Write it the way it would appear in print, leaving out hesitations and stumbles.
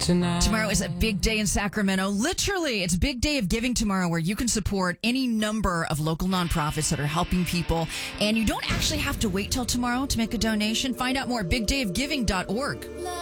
tonight. Tomorrow is a big day in Sacramento. Literally, it's a big day of giving tomorrow where you can support any number of local nonprofits that are helping people. And you don't actually have to wait till tomorrow to make a donation. Find out more at bigdayofgiving.org.